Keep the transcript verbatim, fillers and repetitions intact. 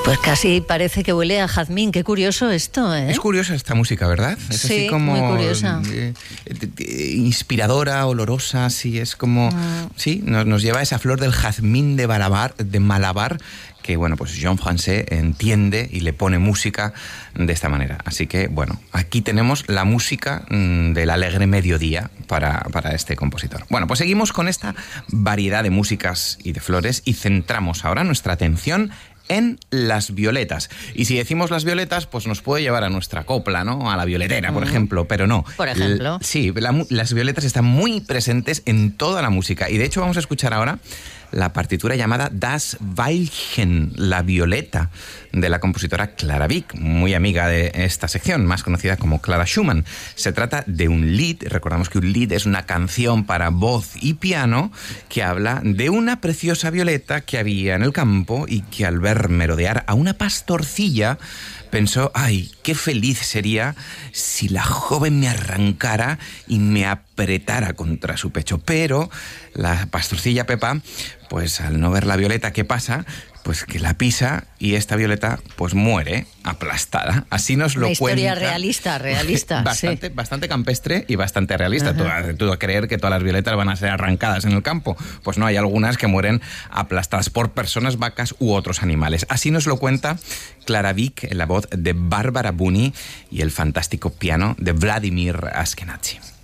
Pues casi parece que huele a jazmín. Qué curioso esto, ¿eh? Es curiosa esta música, ¿verdad? Es sí, así como muy curiosa. Eh, eh, inspiradora, olorosa, sí, es como... Mm. Sí, nos, nos lleva a esa flor del jazmín de Malabar, de Malabar, que, bueno, pues Jean-François entiende y le pone música de esta manera. Así que, bueno, aquí tenemos la música mmm, del alegre mediodía para, para este compositor. Bueno, pues seguimos con esta variedad de músicas y de flores y centramos ahora nuestra atención en las violetas. Y si decimos las violetas, pues nos puede llevar a nuestra copla, ¿no? A la violetera, por ejemplo, pero no. Por ejemplo. L- sí, la, las violetas están muy presentes en toda la música. Y de hecho vamos a escuchar ahora la partitura llamada Das Veilchen, la violeta, de la compositora Clara Wieck, muy amiga de esta sección, más conocida como Clara Schumann. Se trata de un lied, recordamos que un lied es una canción para voz y piano que habla de una preciosa violeta que había en el campo y que al ver merodear a una pastorcilla pensó, ay, qué feliz sería si la joven me arrancara y me apretara contra su pecho. Pero la pastorcilla Pepa, pues al no ver la violeta, ¿qué pasa? Pues que la pisa y esta violeta pues muere aplastada. Así nos lo Una cuenta. historia realista, realista. Bastante, sí. bastante campestre y bastante realista. Tú, tú a creer que todas las violetas van a ser arrancadas en el campo. Pues no, hay algunas que mueren aplastadas por personas, vacas u otros animales. Así nos lo cuenta Clara Wieck en la voz de Bárbara Buni y el fantástico piano de Vladimir Ashkenazy.